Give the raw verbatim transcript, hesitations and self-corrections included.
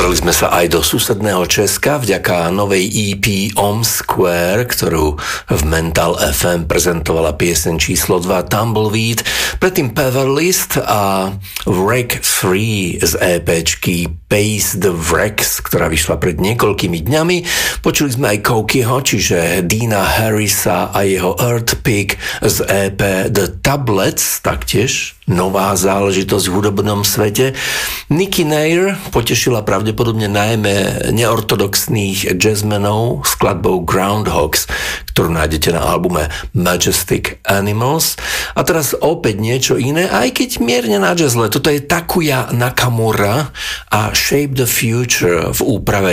Pozreli sme sa aj do susedného Česka vďaka novej é pé Om Square, ktorú v Mental ef em prezentovala pieseň číslo dva Tumbleweed, predtým Peverlist a Wreck tri z EPčky Pace the Wrecks, ktorá vyšla pred niekoľkými dňami. Počuli sme aj Kokiho, čiže Deana Harrisa a jeho Earthpick z é pé The Tablets, taktiež nová záležitosť v hudobnom svete. Nikki Nair potešila pravdepodobne najmä neortodoxných jazzmenov skladbou Groundhogs, ktorú nájdete na albume Majestic Animals. A teraz opäť niečo iné, aj keď mierne na jazzle. Toto je Takuya Nakamura a Shape the Future v úprave